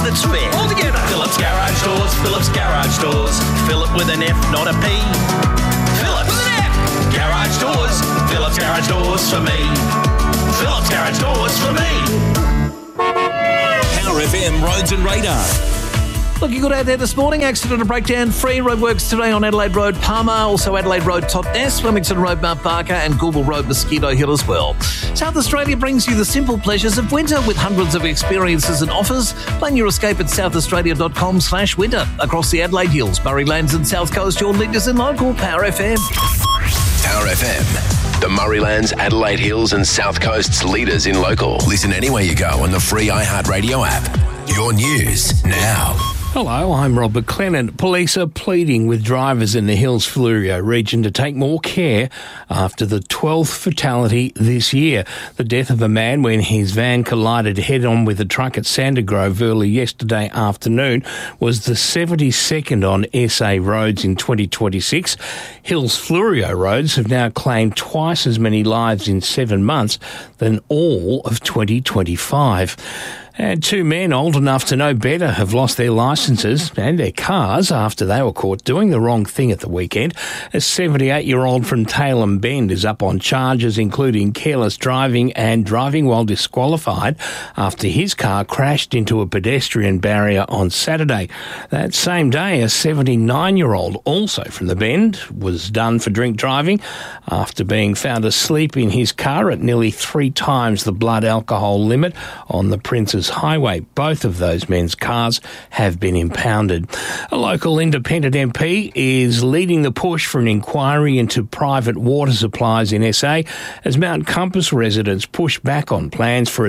that's fair. All together. Phillips Garage Doors, Phillips Garage Doors. Philip with an F, not a P. Phillips with an F. Garage Doors, Phillips Garage Doors for me. Phillips Garage Doors for me. Power FM Roads and Radar. Looking good out there this morning. Accident and breakdown free. Roadworks today on Adelaide Road, Palmer. Also Adelaide Road, Totnes, Flemington Road, Mount Barker, and Goulburn Road, Mosquito Hill as well. South Australia brings you the simple pleasures of winter with hundreds of experiences and offers. Plan your escape at southaustralia.com/winter. Across the Adelaide Hills, Murraylands and South Coast, your leaders in local Power FM. Power FM. The Murraylands, Adelaide Hills and South Coast's leaders in local. Listen anywhere you go on the free iHeartRadio app. Your news now. Hello, I'm Rob McLennan. Police are pleading with drivers in the Hills-Fleurieu region to take more care after the 12th fatality this year. The death of a man when his van collided head-on with a truck at Sandergrove early yesterday afternoon was the 72nd on SA roads in 2026. Hills-Fleurieu roads have now claimed twice as many lives in 7 months than all of 2025. And 2 men old enough to know better have lost their licences and their cars after they were caught doing the wrong thing at the weekend. A 78-year-old from Tailem Bend is up on charges including careless driving and driving while disqualified after his car crashed into a pedestrian barrier on Saturday. That same day, a 79-year-old, also from the Bend, was done for drink driving after being found asleep in his car at nearly 3 times the blood alcohol limit on the Princes Highway. Both of those men's cars have been impounded. A local independent MP is leading the push for an inquiry into private water supplies in SA as Mount Compass residents push back on plans for a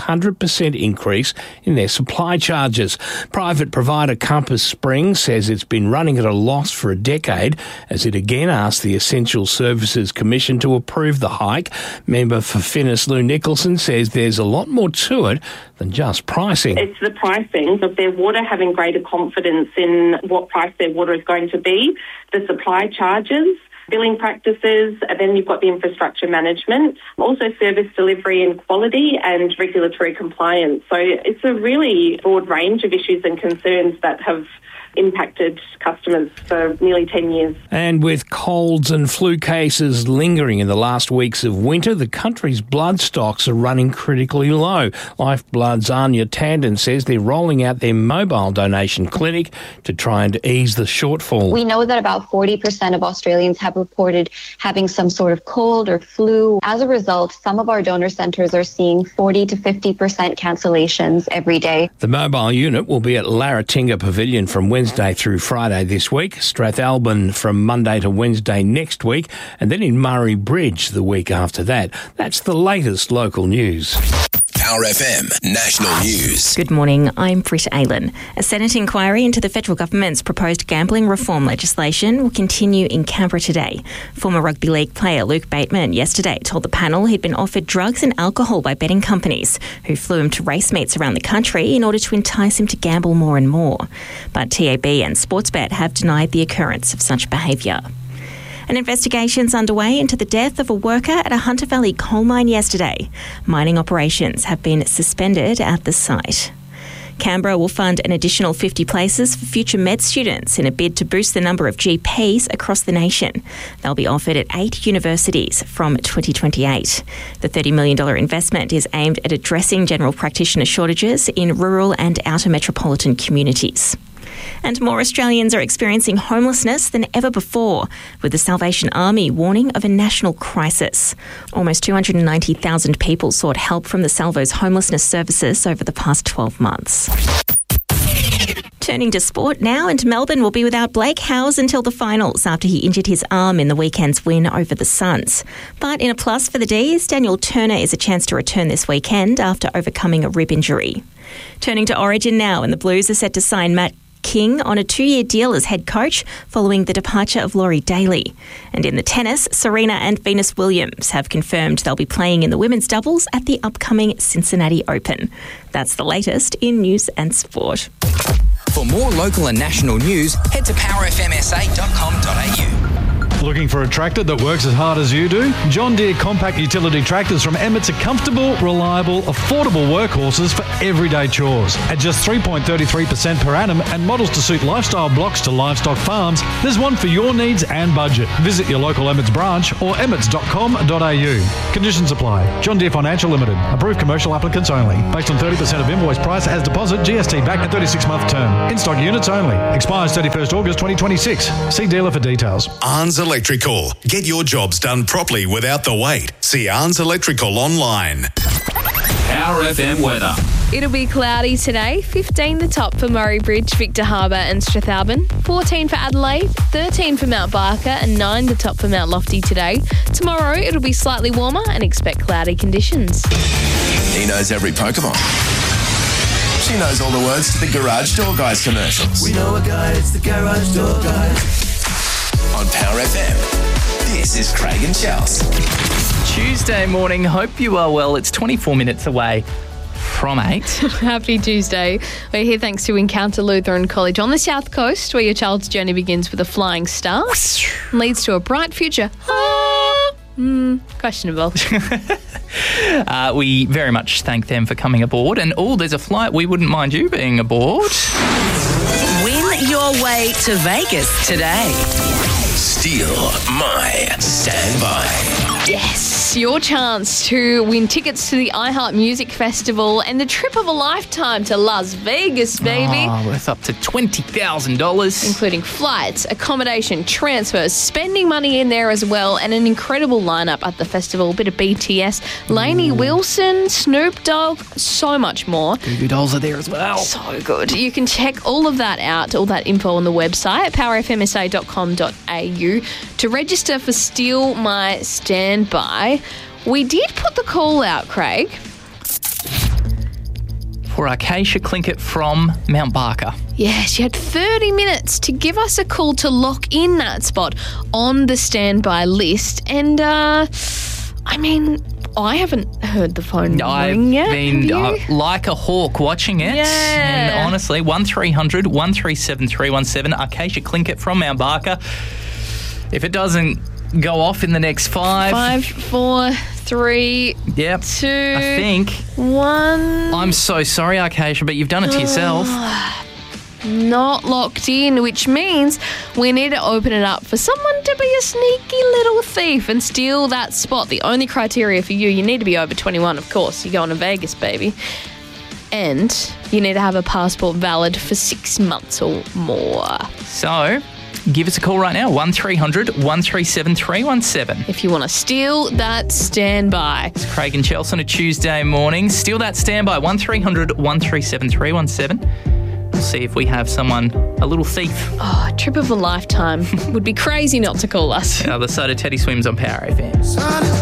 600% increase in their supply charges. Private provider Compass Springs says it's been running at a loss for a decade as it again asked the Essential Services Commission to approve the hike. Member for Finnis Lou Nicholson says there's a lot more to it than just pricing. It's the pricing of their water, having greater confidence in what price their water is going to be, the supply charges, billing practices, and then you've got the infrastructure management, also service delivery and quality and regulatory compliance. So it's a really broad range of issues and concerns that have impacted customers for nearly 10 years. And with colds and flu cases lingering in the last weeks of winter, the country's blood stocks are running critically low. Lifeblood's Anya Tandon says they're rolling out their mobile donation clinic to try and ease the shortfall. We know that about 40% of Australians have reported having some sort of cold or flu. As a result, some of our donor centres are seeing 40 to 50% cancellations every day. The mobile unit will be at Larratinga Pavilion from Wednesday through Friday this week, Strathalbyn from Monday to Wednesday next week, and then in Murray Bridge the week after that. That's the latest local news. Power FM National News. Good morning, I'm Britt Aylan. A Senate inquiry into the federal government's proposed gambling reform legislation will continue in Canberra today. Former rugby league player Luke Bateman yesterday told the panel he'd been offered drugs and alcohol by betting companies who flew him to race meets around the country in order to entice him to gamble more and more. But TAB and Sportsbet have denied the occurrence of such behaviour. An investigation's underway into the death of a worker at a Hunter Valley coal mine yesterday. Mining operations have been suspended at the site. Canberra will fund an additional 50 places for future med students in a bid to boost the number of GPs across the nation. They'll be offered at 8 universities from 2028. The $30 million investment is aimed at addressing general practitioner shortages in rural and outer metropolitan communities. And more Australians are experiencing homelessness than ever before, with the Salvation Army warning of a national crisis. Almost 290,000 people sought help from the Salvo's homelessness services over the past 12 months. Turning to sport now, and Melbourne will be without Blake Howes until the finals after he injured his arm in the weekend's win over the Suns. But in a plus for the D's, Daniel Turner is a chance to return this weekend after overcoming a rib injury. Turning to Origin now, and the Blues are set to sign Matt King on a 2-year deal as head coach following the departure of Laurie Daly. And in the tennis, Serena and Venus Williams have confirmed they'll be playing in the women's doubles at the upcoming Cincinnati Open. That's the latest in news and sport. For more local and national news, head to powerfmsa.com.au. Looking for a tractor that works as hard as you do? John Deere compact utility tractors from Emmett's are comfortable, reliable, affordable workhorses for everyday chores. At just 3.33% per annum and models to suit lifestyle blocks to livestock farms, there's one for your needs and budget. Visit your local Emmett's branch or emmets.com.au. Conditions apply. John Deere Financial Limited. Approved commercial applicants only. Based on 30% of invoice price as deposit, GST back at 36-month term. In-stock units only. Expires 31st August 2026. See dealer for details. Arns Electrical. Get your jobs done properly without the wait. See Arns Electrical online. Power FM weather. It'll be cloudy today. 15 the top for Murray Bridge, Victor Harbour and Strathalbyn. 14 for Adelaide, 13 for Mount Barker and 9 the top for Mount Lofty today. Tomorrow it'll be slightly warmer and expect cloudy conditions. He knows every Pokemon. She knows all the words to the Garage Door Guys commercials. We know a guy, it's the Garage Door Guys. On Power FM, this is Craig and Chelsea. Tuesday morning, hope you are well. It's 24 minutes away from 8. Happy Tuesday. We're here thanks to Encounter Lutheran College on the South Coast, where your child's journey begins with a flying start and leads to a bright future. Questionable. We very much thank them for coming aboard. And, there's a flight. We wouldn't mind you being aboard. Win your way to Vegas today. Steal my standby. Yes, your chance to win tickets to the iHeart Music Festival and the trip of a lifetime to Las Vegas, baby. Worth up to $20,000. Including flights, accommodation, transfers, spending money in there as well, and an incredible lineup at the festival. A bit of BTS, Lainey Wilson, Snoop Dogg, so much more. Goo Goo Dolls are there as well. So good. You can check all of that out, all that info on the website, powerfmsa.com.au. To register for Steal My Standby, we did put the call out, Craig. For Acacia Clinkett from Mount Barker. Yeah, she had 30 minutes to give us a call to lock in that spot on the standby list. And, I haven't heard the phone ring yet. I've been like a hawk watching it. Yeah. And honestly, 1300 137 317, Acacia Clinkett from Mount Barker. If it doesn't go off in the next 5, 4, 3, 2, I think 1. I'm so sorry, Acacia, but you've done it to yourself. Not locked in, which means we need to open it up for someone to be a sneaky little thief and steal that spot. The only criteria for you need to be over 21, of course. You're going to Vegas, baby. And you need to have a passport valid for 6 months or more. So give us a call right now, 1300 137 317. If you want to steal that standby. It's Craig and Chelsea on a Tuesday morning. Steal that standby, 1300 137 317. We'll see if we have someone, a little thief. Oh, a trip of a lifetime. Would be crazy not to call us. The other side of Teddy Swims on Power FM.